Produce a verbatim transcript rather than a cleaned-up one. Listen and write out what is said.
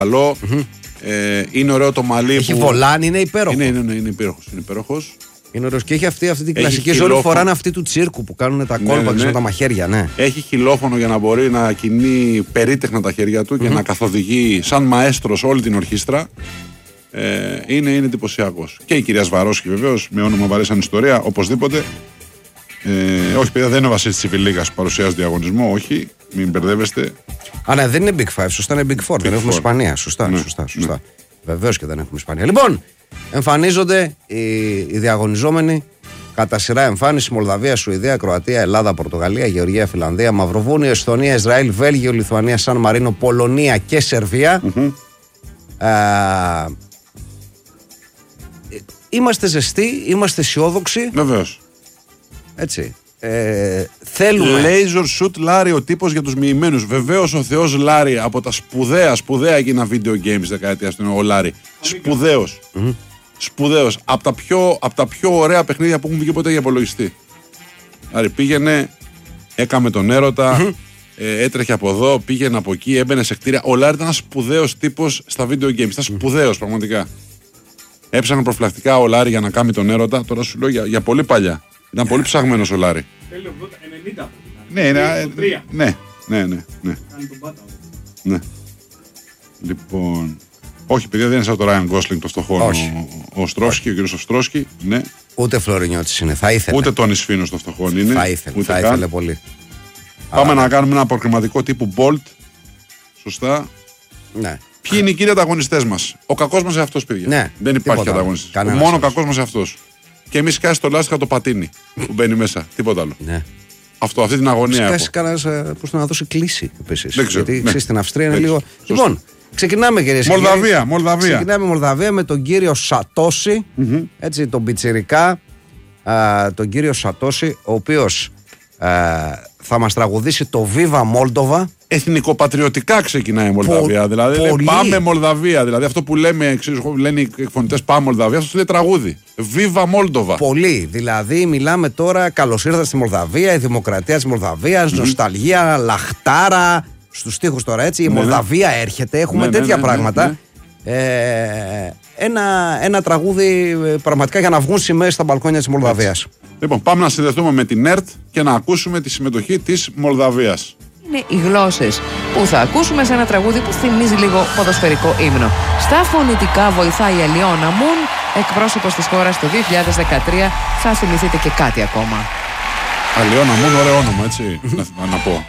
καλό. Mm-hmm. Ε, είναι ωραίο το μαλλί. Έχει που... βολάνι, είναι υπέροχο. Είναι, είναι, είναι, είναι υπέροχος. Είναι υπέροχος. Είναι ωραίος και έχει αυτή, αυτή την κλασική ζώνη που φοράνε αυτή του τσίρκου που κάνουν τα κόλπα ναι, ναι, ναι. με τα μαχαίρια. Ναι. Έχει χιλόφωνο για να μπορεί να κινεί περίτεχνα τα χέρια του mm-hmm. και να καθοδηγεί σαν μαέστρος όλη την ορχήστρα. Ε, είναι, είναι εντυπωσιακός. Και η κυρία Σβαρόσκη βεβαίως, με όνομα βαρύ σαν ιστορία, οπωσδήποτε. Ε, όχι, παιδιά, δεν είναι ο Βασίλης Τσιβιλίγας που παρουσιάζει διαγωνισμό, όχι, μην μπερδεύεστε. Α, ναι, δεν είναι Big Five, σωστά είναι Big Four. Big δεν έχουμε Ισπανία. Σωστά, ναι, σωστά, σωστά. Ναι. Βεβαίως και δεν έχουμε Ισπανία. Λοιπόν, εμφανίζονται οι, οι διαγωνιζόμενοι κατά σειρά εμφάνιση: Μολδαβία, Σουηδία, Κροατία, Ελλάδα, Πορτογαλία, Γεωργία, Φιλανδία, Μαυροβούνιο, Εσθονία, Ισραήλ, Βέλγιο, Λιθουανία, Σαν Μαρίνο, Πολωνία και Σερβία. Mm-hmm. Α, είμαστε ζεστοί, είμαστε αισιόδοξοι. Βεβαίως. Έτσι. Ε, θέλουμε. Laser shoot Λάρι ο τύπος για τους μοιημένους. Βεβαίως ο Θεός Λάρι από τα σπουδαία, σπουδαία εκείνα video games δεκαετίας του. Ο Λάρι. Σπουδαίος. Mm-hmm. Σπουδαίος. Από τα, πιο, από τα πιο ωραία παιχνίδια που έχουν βγει ποτέ για υπολογιστή. Άρα πήγαινε, έκαμε τον έρωτα, mm-hmm. ε, έτρεχε από εδώ, πήγαινε από εκεί, έμπαινε σε κτίρια. Ο Λάρι ήταν ένας σπουδαίος τύπος στα video games. Ήταν σπουδαίος πραγματικά. Έψαχνε προφυλακτικά ο Λάρι για να κάνει τον έρωτα. Τώρα σου λέω για, για πολύ παλιά. Ήταν πολύ ψαγμένος ο Λάρι. ενενήντα. Ναι, ναι, ναι, ναι, ναι, ναι. ναι. Λοιπόν, όχι παιδιά, δεν είναι σαν το Ράιαν Γκόσλινγκ το φτωχό. Ο, ο Στρόσκι, ο κύριος Στρόσκι, ναι. Ούτε Φλωρινιώτης είναι, θα ήθελε. Ούτε Τόνι Σφίνος το φτωχό είναι. Θα ήθελε, θα ήθελε πολύ. Πάμε να κάνουμε ένα αποκριματικό τύπου Bolt. Σωστά. Ναι. Ποιοι είναι οι κύριοι ανταγωνιστές μας? Ο κακός μας εαυτός, παιδιά. Ναι, δεν υπάρχει ανταγωνιστής. Μόνο ο κακός μας εαυτός. Και εμείς σκάσει το λάστιχα το πατίνι που μπαίνει μέσα. Τίποτα άλλο. Ναι. Αυτό, αυτή την αγωνία. Σκάσει κανένας που να δώσει κλίση επίσης. Δεν ξέρω. Γιατί ναι. στην Αυστρία είναι δεν λίγο. Σωστό. Λοιπόν, ξεκινάμε κυρίες και κύριοι. Μολδαβία, Μολδαβία. Ξεκινάμε Μολδαβία με τον κύριο Σατόση. Mm-hmm. Έτσι, τον πιτσιρικά. Α, τον κύριο Σατόση, ο οποίος α, θα μας τραγουδήσει το Viva Moldova. Εθνικοπατριωτικά ξεκινάει η Μολδαβία. Πο, δηλαδή πολύ. Πάμε Μολδαβία. Δηλαδή αυτό που λέμε, ξέρεις, λένε οι εκφωνητές πάμε Μολδαβία, αυτό είναι τραγούδι. Viva Moldova. Πολύ. Δηλαδή μιλάμε τώρα, καλώς ήρθα στη Μολδαβία, η δημοκρατία της Μολδαβίας, mm-hmm. νοσταλγία, λαχτάρα. Στους στίχους τώρα έτσι. Η ναι, Μολδαβία ναι. έρχεται. Έχουμε ναι, τέτοια ναι, ναι, πράγματα. Ναι, ναι. Ε, ένα, ένα τραγούδι πραγματικά για να βγουν σημαίες στα μπαλκόνια της Μολδαβίας. Έτσι. Λοιπόν, πάμε να συνδεθούμε με την ΕΡΤ και να ακούσουμε τη συμμετοχή της Μολδαβίας. Είναι οι γλώσσες που θα ακούσουμε σε ένα τραγούδι που θυμίζει λίγο ποδοσφαιρικό ύμνο. Στα φωνητικά βοηθάει η Αλιώνα Μουν, εκπρόσωπος της χώρας το δύο χιλιάδες δεκατρία. Θα θυμηθείτε και κάτι ακόμα. Αλιώνα Μουν, ωραίο όνομα, έτσι, να, να πω.